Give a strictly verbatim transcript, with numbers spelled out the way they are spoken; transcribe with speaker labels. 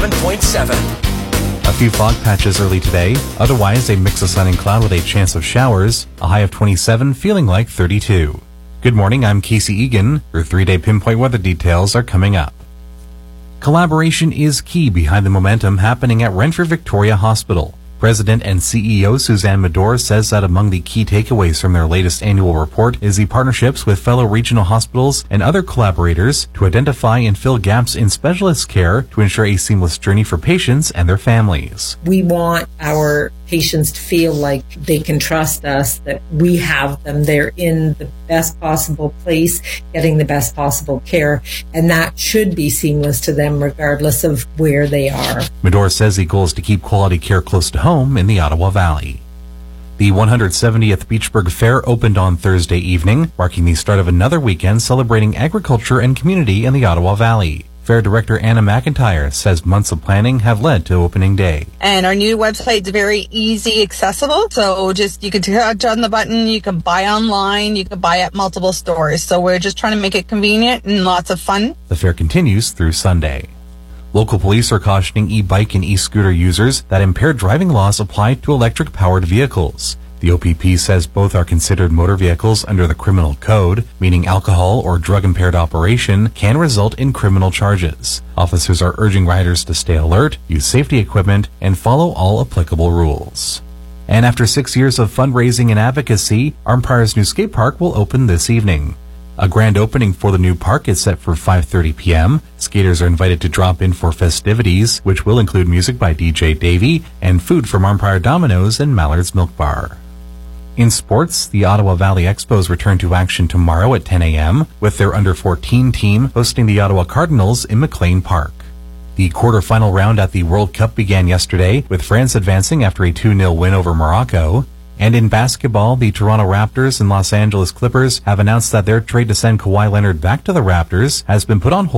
Speaker 1: seven point seven.
Speaker 2: A few fog patches early today. Otherwise, a mix of sun and cloud with a chance of showers. A high of twenty-seven, feeling like thirty-two. Good morning, I'm Casey Egan. Your three-day pinpoint weather details are coming up. Collaboration is key behind the momentum happening at Renfrew Victoria Hospital. President and C E O Suzanne Medor says that among the key takeaways from their latest annual report is the partnerships with fellow regional hospitals and other collaborators to identify and fill gaps in specialist care to ensure a seamless journey for patients and their families.
Speaker 3: We want our patients to feel like they can trust us, that we have them. They're in the best possible place, getting the best possible care, and that should be seamless to them regardless of where they are.
Speaker 2: Medor says the goal is to keep quality care close to home in the Ottawa Valley. The one hundred seventieth Beachburg Fair opened on Thursday evening, marking the start of another weekend celebrating agriculture and community in the Ottawa Valley. Fair Director Anna McIntyre says months of planning have led to opening day.
Speaker 4: And our new website's very easy accessible. So just you can touch on the button, you can buy online, you can buy at multiple stores. So we're just trying to make it convenient and lots of fun.
Speaker 2: The fair continues through Sunday. Local police are cautioning e-bike and e-scooter users that impaired driving laws apply to electric-powered vehicles. The O P P says both are considered motor vehicles under the criminal code, meaning alcohol or drug-impaired operation can result in criminal charges. Officers are urging riders to stay alert, use safety equipment, and follow all applicable rules. And after six years of fundraising and advocacy, Armprior's new skate park will open this evening. A grand opening for the new park is set for five thirty p.m. Skaters are invited to drop in for festivities, which will include music by D J Davey and food from Armprior Domino's and Mallard's Milk Bar. In sports, the Ottawa Valley Expos return to action tomorrow at ten a.m. with their under fourteen team hosting the Ottawa Cardinals in McLean Park. The quarterfinal round at the World Cup began yesterday, with France advancing after a two nil win over Morocco. And in basketball, the Toronto Raptors and Los Angeles Clippers have announced that their trade to send Kawhi Leonard back to the Raptors has been put on hold